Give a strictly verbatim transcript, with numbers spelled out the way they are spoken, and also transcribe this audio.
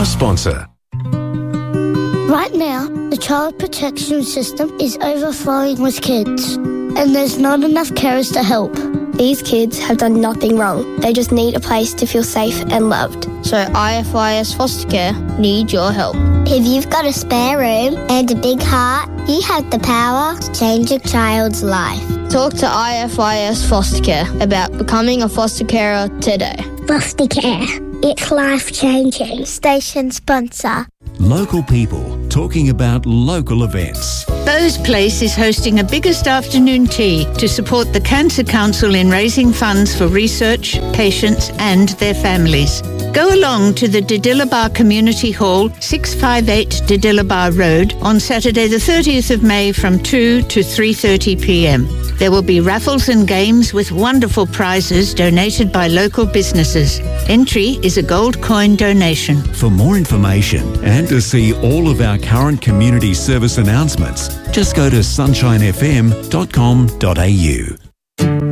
our sponsor. Right now, the child protection system is overflowing with kids, and there's not enough carers to help. These kids have done nothing wrong. They just need a place to feel safe and loved. So I F I S Foster Care need your help. If you've got a spare room and a big heart, you have the power to change a child's life. Talk to I F I S Foster Care about becoming a foster carer today. Foster Care. It's life-changing. Station sponsor. Local people talking about local events. Bose Place is hosting a biggest afternoon tea to support the Cancer Council in raising funds for research, patients and their families. Go along to the Didillabar Community Hall, six fifty-eight Didillabar Road, on Saturday the thirtieth of May from two to three thirty p m. There will be raffles and games with wonderful prizes donated by local businesses. Entry is a gold coin donation. For more information and to see all of our current community service announcements, just go to sunshine f m dot com dot a u.